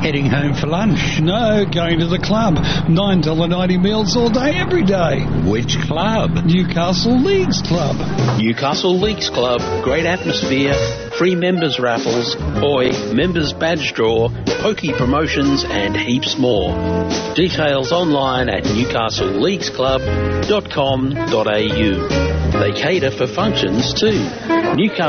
heading home for lunch? No, going to the club. $9.90 meals all day, every day. Which club? Newcastle Leagues Club. Newcastle Leagues Club. Great atmosphere, free members raffles, members badge draw, pokey promotions and heaps more. Details online at newcastleleaguesclub.com.au. They cater for functions too. Newcastle